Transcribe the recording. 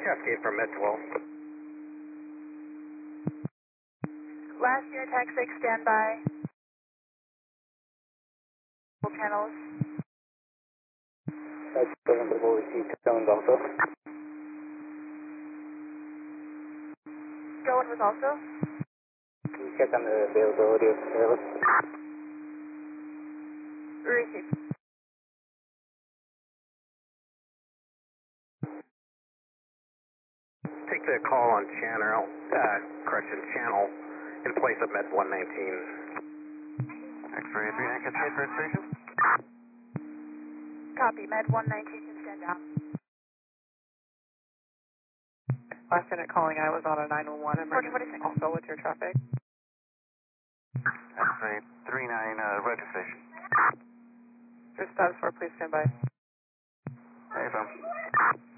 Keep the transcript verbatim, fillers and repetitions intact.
Cascade from Med twelve. Last year, Tech six, standby. Channels. That's seven double receive Town also. Go on was also. Can you check on the availability of service? Receive. Take the call on channel, uh, correction, channel in place of Med one nineteen. X-ray three nine, Cascade first station. Copy, Med one nineteen can stand down. Last minute calling, I was on a nine one one emergency. Also, what's your traffic? X-ray three nine, uh, registration. Your status for, please stand by. Hey, phone.